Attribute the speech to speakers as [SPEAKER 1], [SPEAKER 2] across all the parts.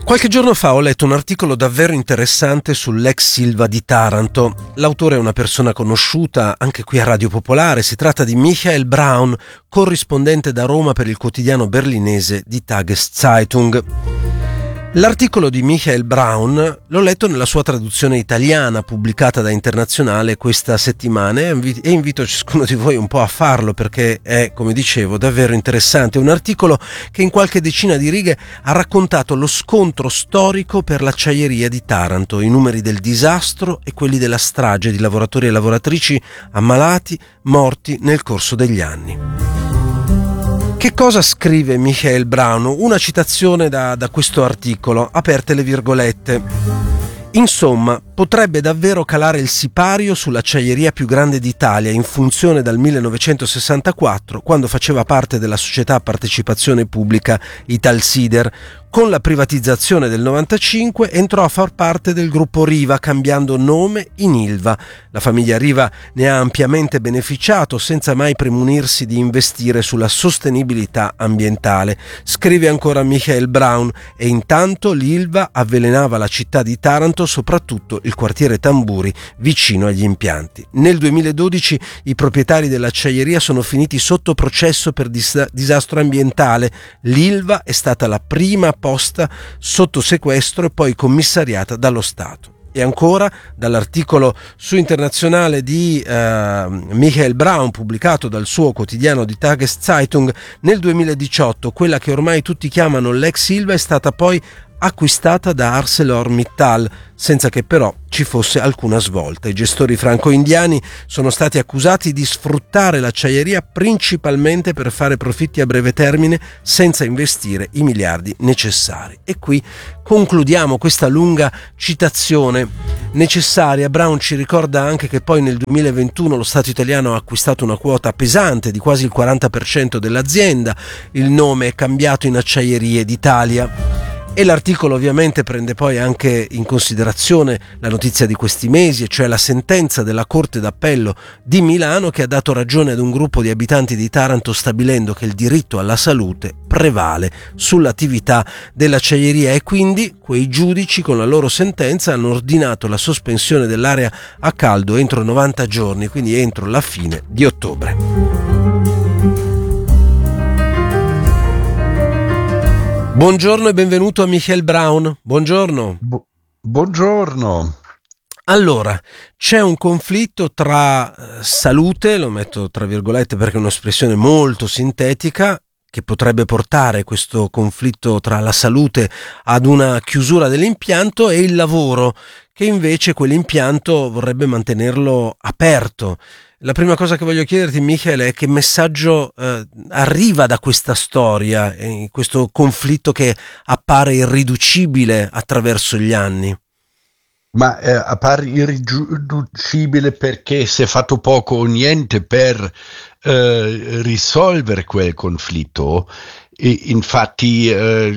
[SPEAKER 1] Qualche giorno fa ho letto un articolo davvero interessante sull'ex Silva di Taranto. L'autore è una persona conosciuta anche qui a Radio Popolare. Si tratta di Michael Braun, corrispondente da Roma per il quotidiano berlinese Die Tageszeitung. L'articolo di Michael Braun l'ho letto nella sua traduzione italiana pubblicata da Internazionale questa settimana e invito ciascuno di voi un po' a farlo perché è, come dicevo, davvero interessante. Un articolo che in qualche decina di righe ha raccontato lo scontro storico per l'acciaieria di Taranto, i numeri del disastro e quelli della strage di lavoratori e lavoratrici ammalati, morti nel corso degli anni. Che cosa scrive Michael Braun? Una citazione da questo articolo, aperte le virgolette. Insomma, potrebbe davvero calare il sipario sull'acciaieria più grande d'Italia in funzione dal 1964, quando faceva parte della società a partecipazione pubblica Italsider. Con la privatizzazione del 95 entrò a far parte del gruppo Riva, cambiando nome in Ilva. La famiglia Riva ne ha ampiamente beneficiato senza mai premunirsi di investire sulla sostenibilità ambientale. Scrive ancora Michael Braun, e intanto l'Ilva avvelenava la città di Taranto, soprattutto il quartiere Tamburi, vicino agli impianti. Nel 2012 i proprietari dell'acciaieria sono finiti sotto processo per disastro ambientale. L'Ilva è stata la prima posta sotto sequestro e poi commissariata dallo Stato. E ancora, dall'articolo su Internazionale di Michael Braun, pubblicato dal suo quotidiano Die Tageszeitung, nel 2018 quella che ormai tutti chiamano l'ex Ilva è stata poi acquistata da ArcelorMittal, senza che però ci fosse alcuna svolta. I gestori franco-indiani sono stati accusati di sfruttare l'acciaieria principalmente per fare profitti a breve termine senza investire i miliardi necessari. E qui concludiamo questa lunga citazione necessaria. Braun ci ricorda anche che poi nel 2021 lo Stato italiano ha acquistato una quota pesante di quasi il 40% dell'azienda. Il nome è cambiato in Acciaierie d'Italia. E l'articolo ovviamente prende poi anche in considerazione la notizia di questi mesi, e cioè la sentenza della Corte d'Appello di Milano che ha dato ragione ad un gruppo di abitanti di Taranto stabilendo che il diritto alla salute prevale sull'attività dell'acciaieria, e quindi quei giudici con la loro sentenza hanno ordinato la sospensione dell'area a caldo entro 90 giorni, quindi entro la fine di ottobre. Buongiorno e benvenuto a Michael Braun. Buongiorno.
[SPEAKER 2] Buongiorno.
[SPEAKER 1] Allora, c'è un conflitto tra salute, lo metto tra virgolette perché è un'espressione molto sintetica, che potrebbe portare questo conflitto tra la salute ad una chiusura dell'impianto, e il lavoro, che invece quell'impianto vorrebbe mantenerlo aperto. La prima cosa che voglio chiederti, Michael, è che messaggio arriva da questa storia, questo conflitto che appare irriducibile attraverso gli anni?
[SPEAKER 2] Ma appare irriducibile perché si è fatto poco o niente per risolvere quel conflitto. E infatti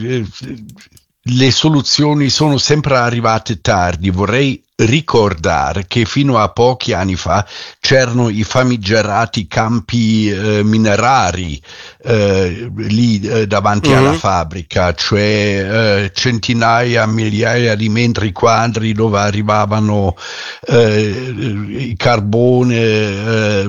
[SPEAKER 2] le soluzioni sono sempre arrivate tardi. Vorrei ricordare che fino a pochi anni fa c'erano i famigerati campi minerari lì davanti alla fabbrica, cioè centinaia, migliaia di metri quadri dove arrivavano il carbone,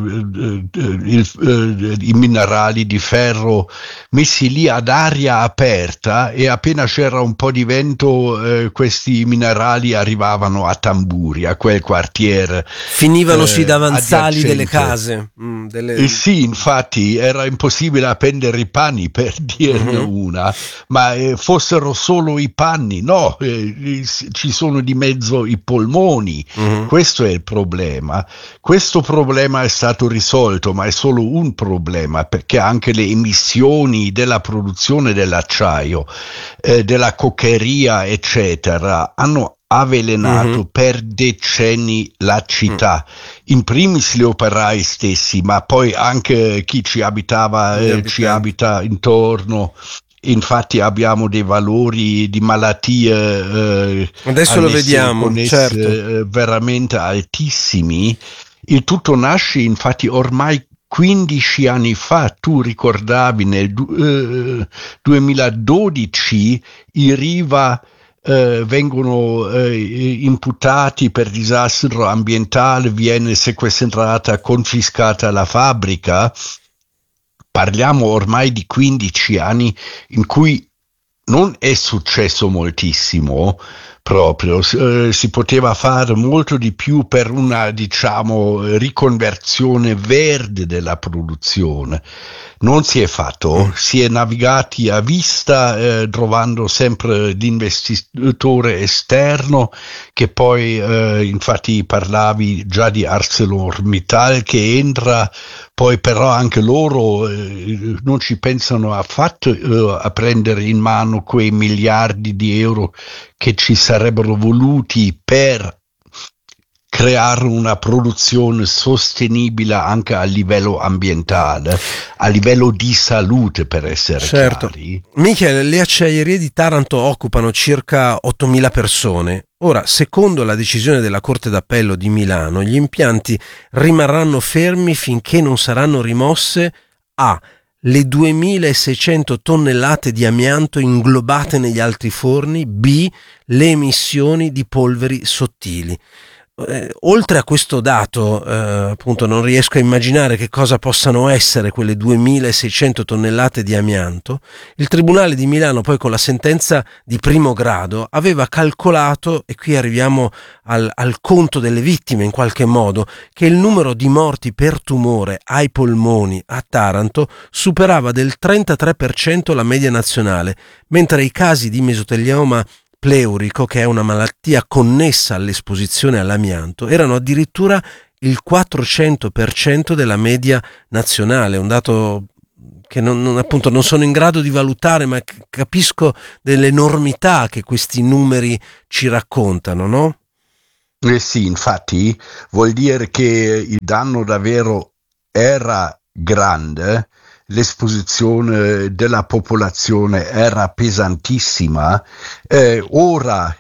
[SPEAKER 2] i minerali di ferro messi lì ad aria aperta, e appena c'era un po' di vento questi minerali arrivavano a Tamburi, a quel quartiere.
[SPEAKER 1] Finivano sui davanzali delle case.
[SPEAKER 2] Sì, infatti era impossibile appendere i panni, per dirne una, ma fossero solo i panni, no, ci sono di mezzo i polmoni. Questo è il problema. Questo problema è stato risolto, ma è solo un problema, perché anche le emissioni della produzione dell'acciaio, della coccheria, eccetera, hanno avvelenato per decenni la città, in primis gli operai stessi, ma poi anche chi ci abitava, ci abita intorno. Infatti abbiamo dei valori di malattie
[SPEAKER 1] adesso lo vediamo, certo,
[SPEAKER 2] veramente altissimi. Il tutto nasce infatti ormai 15 anni fa. Tu ricordavi nel 2012 i Riva vengono imputati per disastro ambientale, viene sequestrata, confiscata la fabbrica. Parliamo ormai di 15 anni in cui non è successo moltissimo, proprio, si poteva fare molto di più per una, diciamo, riconversione verde della produzione. Non si è fatto, si è navigati a vista, trovando sempre l'investitore esterno, che poi, infatti parlavi già di ArcelorMittal che entra, poi però anche loro non ci pensano affatto a prendere in mano quei miliardi di euro che ci sarebbero voluti per creare una produzione sostenibile anche a livello ambientale, a livello di salute, per essere chiari.
[SPEAKER 1] Michele, le acciaierie di Taranto occupano circa 8.000 persone. Ora, secondo la decisione della Corte d'Appello di Milano, gli impianti rimarranno fermi finché non saranno rimosse le 2.600 tonnellate di amianto inglobate negli altri forni, le emissioni di polveri sottili. Oltre a questo dato, appunto, non riesco a immaginare che cosa possano essere quelle 2.600 tonnellate di amianto. Il Tribunale di Milano, poi, con la sentenza di primo grado, aveva calcolato, e qui arriviamo al conto delle vittime in qualche modo, che il numero di morti per tumore ai polmoni a Taranto superava del 33% la media nazionale, mentre i casi di mesotelioma pleurico, che è una malattia connessa all'esposizione all'amianto, erano addirittura il 400% della media nazionale, un dato che appunto non sono in grado di valutare, ma capisco dell'enormità che questi numeri ci raccontano, no?
[SPEAKER 2] Sì, infatti vuol dire che il danno davvero era grande, l'esposizione della popolazione era pesantissima. Ora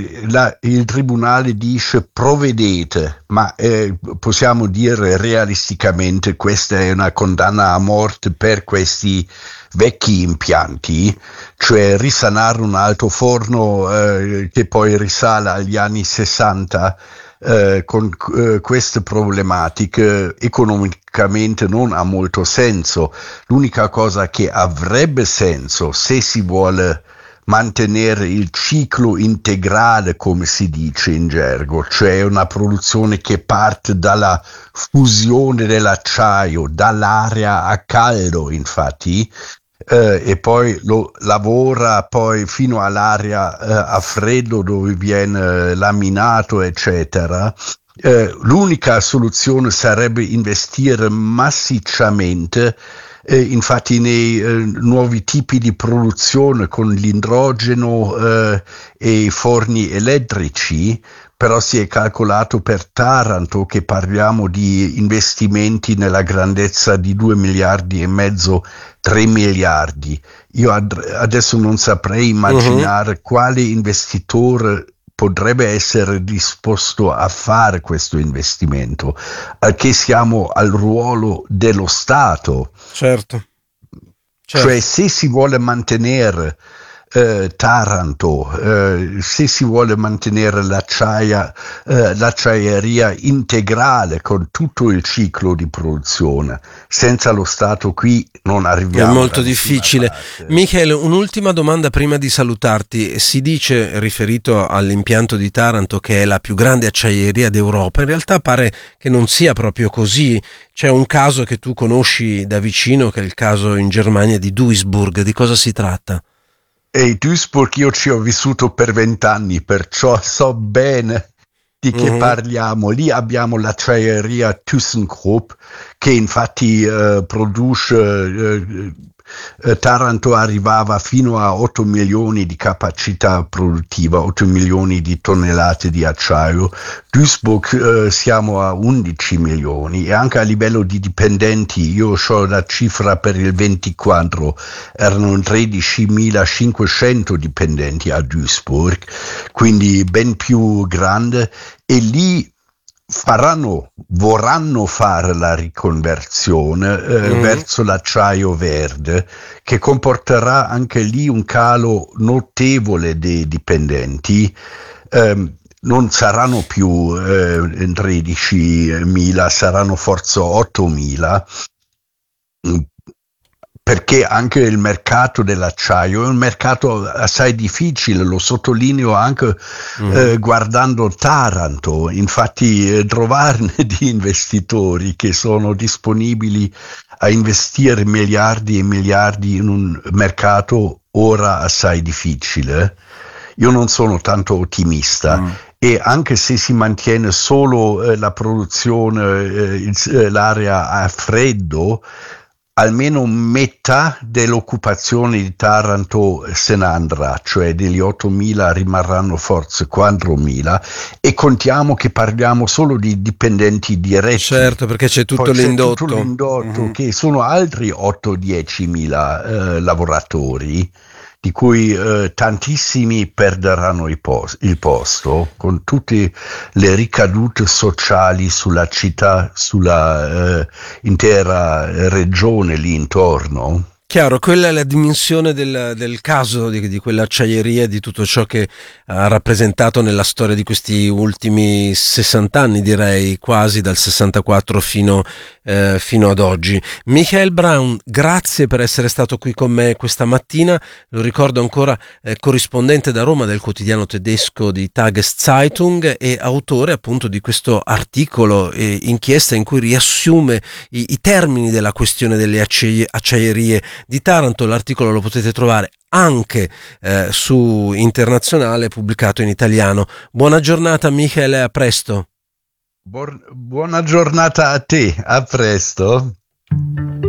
[SPEAKER 2] il tribunale dice provvedete, ma possiamo dire realisticamente questa è una condanna a morte per questi vecchi impianti, cioè risanare un altoforno che poi risale agli anni 60 con queste problematiche economicamente non ha molto senso. L'unica cosa che avrebbe senso, se si vuole mantenere il ciclo integrale, come si dice in gergo, cioè una produzione che parte dalla fusione dell'acciaio, dall'aria a caldo, infatti, e poi lo lavora poi fino all'aria a freddo dove viene laminato, eccetera. L'unica soluzione sarebbe investire massicciamente, infatti nei nuovi tipi di produzione con l'idrogeno e i forni elettrici, però si è calcolato per Taranto che parliamo di investimenti nella grandezza di 2 miliardi e mezzo, 3 miliardi. Io adesso non saprei immaginare quale investitore potrebbe essere disposto a fare questo investimento, che siamo al ruolo dello Stato.
[SPEAKER 1] Certo.
[SPEAKER 2] Cioè, se si vuole mantenere Taranto, se si vuole mantenere l'acciaieria integrale con tutto il ciclo di produzione, senza lo Stato qui non arriviamo.
[SPEAKER 1] È molto difficile. Michele, un'ultima domanda prima di salutarti. Si dice, riferito all'impianto di Taranto, che è la più grande acciaieria d'Europa. In realtà pare che non sia proprio così. C'è un caso che tu conosci da vicino, che è il caso in Germania di Duisburg. Di cosa si tratta?
[SPEAKER 2] E Duisburg io ci ho vissuto per 20 anni, perciò so bene di che parliamo. Lì abbiamo l'acciaieria ThyssenKrupp che infatti produce, Taranto arrivava fino a 8 milioni di capacità produttiva, 8 milioni di tonnellate di acciaio. Duisburg siamo a 11 milioni e anche a livello di dipendenti, io ho la cifra per il 24, erano 13.500 dipendenti a Duisburg, quindi ben più grande, e lì vorranno fare la riconversione verso l'acciaio verde, che comporterà anche lì un calo notevole dei dipendenti. Non saranno più 13.000, saranno forse 8.000, perché anche il mercato dell'acciaio è un mercato assai difficile, lo sottolineo anche guardando Taranto. Infatti trovarne di investitori che sono disponibili a investire miliardi e miliardi in un mercato ora assai difficile. Io non sono tanto ottimista. E anche se si mantiene solo la produzione, l'area a freddo, almeno metà dell'occupazione di Taranto se ne andrà, cioè degli 8.000 rimarranno forse 4.000, e contiamo che parliamo solo di dipendenti diretti.
[SPEAKER 1] Certo, perché c'è tutto l'indotto.
[SPEAKER 2] C'è tutto l'indotto, che sono altri 8-10.000 lavoratori, di cui tantissimi perderanno il posto, con tutte le ricadute sociali sulla città, sulla intera regione lì intorno.
[SPEAKER 1] Chiaro, quella è la dimensione del caso di quell'acciaieria e di tutto ciò che ha rappresentato nella storia di questi ultimi 60 anni, direi, quasi dal 64 fino ad oggi. Michael Braun, grazie per essere stato qui con me questa mattina. Lo ricordo ancora, corrispondente da Roma del quotidiano tedesco di Tageszeitung e autore appunto di questo articolo inchiesta in cui riassume i termini della questione delle acciaierie di Taranto. L'articolo lo potete trovare anche su Internazionale, pubblicato in italiano. Buona giornata Michele, a presto.
[SPEAKER 2] Buona giornata a te, a presto.